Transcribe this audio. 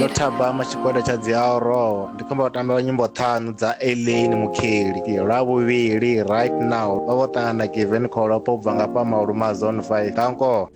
ndo thabama tshigwada tsha dzi Aurora ndi khomba u tamba nyimbo ṱhanu dza Elaine Mukheli. Lwa vhuvhili right now vha vho ṱangana na Given Kholopo u bva nga fha Mauluma Zone 5 kanko.